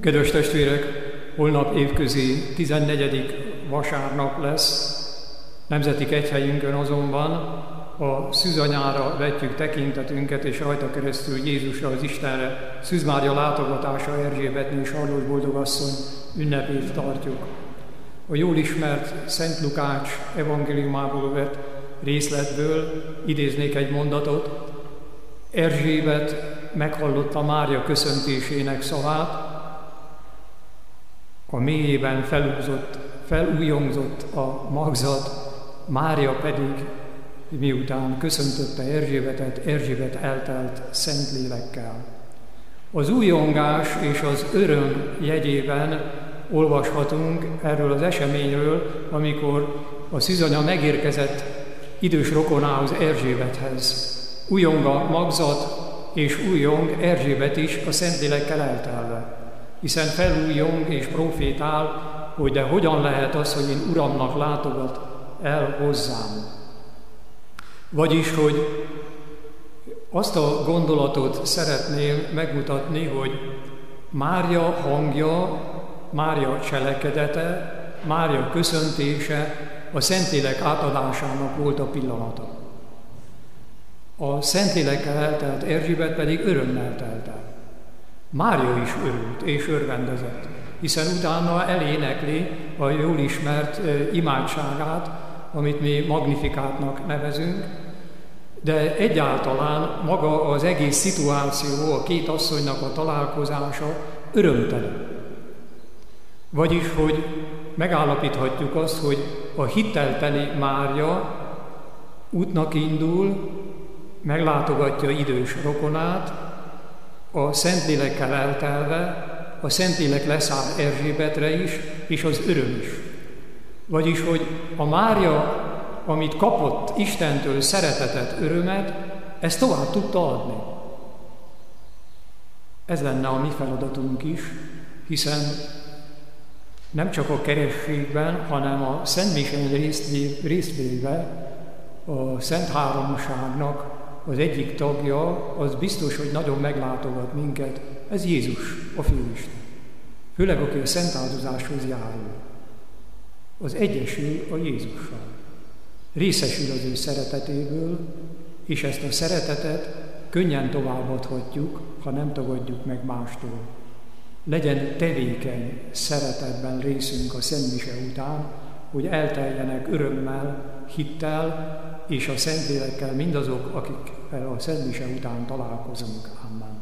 Kedves testvérek, holnap évközi 14. vasárnap lesz, nemzeti kegyhelyünkön azonban a szűzanyára vetjük tekintetünket, és rajta keresztül Jézusra, az Istenre, Szűz Mária látogatása Erzsébetné és Arlós boldogasszony ünnepét tartjuk. A jól ismert Szent Lukács evangéliumából vett részletből idéznék egy mondatot. Erzsébet meghallotta Mária köszöntésének szavát, a mélyében felújongzott a magzat, Mária pedig, miután köszöntötte Erzsébetet, Erzsébet eltelt Szentlélekkel. Az újongás és az öröm jegyében olvashatunk erről az eseményről, amikor a szűzanya megérkezett idős rokonához, Erzsébethez. Újong a magzat, és újong Erzsébet is a Szentlélekkel eltelve, hiszen felújong és profétál, hogy de hogyan lehet az, hogy én Uramnak látogat el hozzám. Vagyis, hogy azt a gondolatot szeretném megmutatni, hogy Mária hangja, Mária cselekedete, Mária köszöntése a Szentlélek átadásának volt a pillanata. A Szentlélekkel eltelt Erzsébet pedig örömmel telt el. Mária is örült és örvendezett, hiszen utána elénekli a jól ismert imádságát, amit mi Magnifikátnak nevezünk, de egyáltalán maga az egész szituáció, a két asszonynak a találkozása örömtelen. Vagyis, hogy megállapíthatjuk azt, hogy a hittelteli Mária útnak indul, meglátogatja idős rokonát, a Szentlélekkel eltelve, a Szentlélek leszáll Erzsébetre is, és az öröm is. Vagyis, hogy a Mária, amit kapott Istentől, szeretetet, örömet, ezt tovább tudta adni. Ez lenne a mi feladatunk is, hiszen nem csak a kerességben, hanem a Szentmisén részvéve a Szent Háromságnak az egyik tagja, az biztos, hogy nagyon meglátogat minket, ez Jézus, a Főisten. Főleg, aki a szent áldozáshoz járul. Az egyesül a Jézussal. Részesül az ő szeretetéből, és ezt a szeretetet könnyen továbbadhatjuk, ha nem tagadjuk meg mástól. Legyen tevékeny szeretetben részünk a Szentmise után, hogy elteljenek örömmel, hittel és a Szentlélekkel mindazok, akik a Szentmise után találkozunk. Amen.